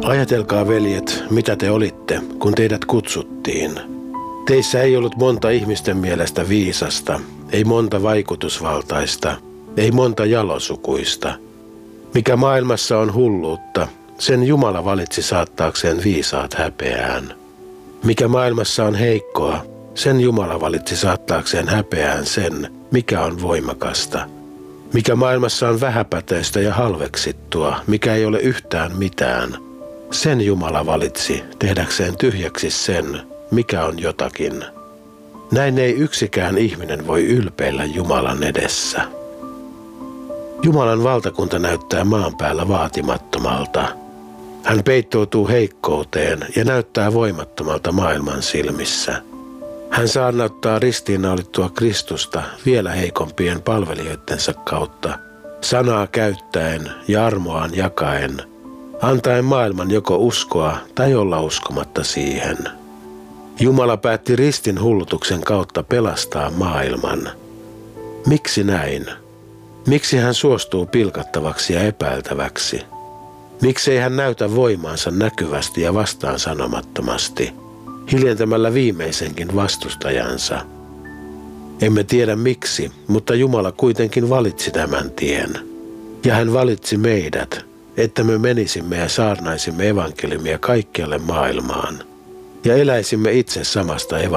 Ajatelkaa, veljet, mitä te olitte, kun teidät kutsuttiin. Teissä ei ollut monta ihmisten mielestä viisasta, ei monta vaikutusvaltaista, ei monta jalosukuista. Mikä maailmassa on hulluutta, sen Jumala valitsi saattaakseen viisaat häpeään. Mikä maailmassa on heikkoa, sen Jumala valitsi saattaakseen häpeään sen, mikä on voimakasta. Mikä maailmassa on vähäpätöistä ja halveksittua, mikä ei ole yhtään mitään, sen Jumala valitsi tehdäkseen tyhjäksi sen, mikä on jotakin. Näin ei yksikään ihminen voi ylpeillä Jumalan edessä. Jumalan valtakunta näyttää maan päällä vaatimattomalta. Hän peittoutuu heikkouteen ja näyttää voimattomalta maailman silmissä. Hän saarnauttaa ristiinnaulittua Kristusta vielä heikompien palvelijoittensa kautta, sanaa käyttäen ja armoaan jakaen, antaen maailman joko uskoa tai olla uskomatta siihen. Jumala päätti ristin hullutuksen kautta pelastaa maailman. Miksi näin? Miksi hän suostuu pilkattavaksi ja epäiltäväksi? Miksei hän näytä voimaansa näkyvästi ja vastaan sanomattomasti, hiljentämällä viimeisenkin vastustajansa? Emme tiedä miksi, mutta Jumala kuitenkin valitsi tämän tien. Ja hän valitsi meidät, että me menisimme ja saarnaisimme evankeliumia kaikkialle maailmaan ja eläisimme itse samasta evankeliumista.